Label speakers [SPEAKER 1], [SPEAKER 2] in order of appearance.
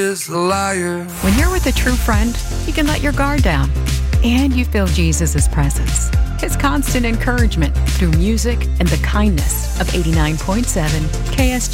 [SPEAKER 1] is a liar.
[SPEAKER 2] When you're with a true friend, you can let your guard down. And you feel Jesus' presence, His constant encouragement through music and the kindness of 89.7 KSG.